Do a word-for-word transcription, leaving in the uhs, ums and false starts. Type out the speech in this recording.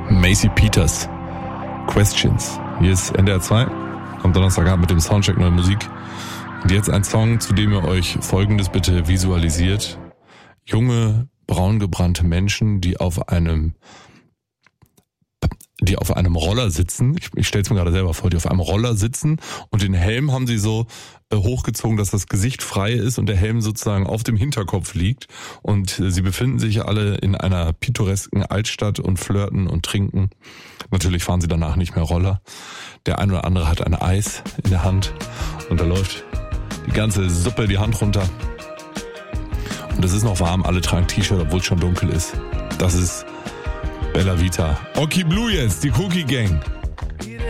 Macy Peters. Questions. Hier ist N D R zwei. Am Donnerstagabend mit dem Soundcheck Neue Musik. Und jetzt ein Song, zu dem ihr euch Folgendes bitte visualisiert. Junge, braungebrannte Menschen, die auf einem die auf einem Roller sitzen. Ich, ich stelle es mir gerade selber vor, die auf einem Roller sitzen und den Helm haben sie so äh, hochgezogen, dass das Gesicht frei ist und der Helm sozusagen auf dem Hinterkopf liegt. Und äh, sie befinden sich alle in einer pittoresken Altstadt und flirten und trinken. Natürlich fahren sie danach nicht mehr Roller. Der eine oder andere hat ein Eis in der Hand und da läuft die ganze Suppe die Hand runter. Und es ist noch warm, alle tragen T-Shirt, obwohl es schon dunkel ist. Das ist Bella Vita. Oki Blue jetzt, die Cookie Gang.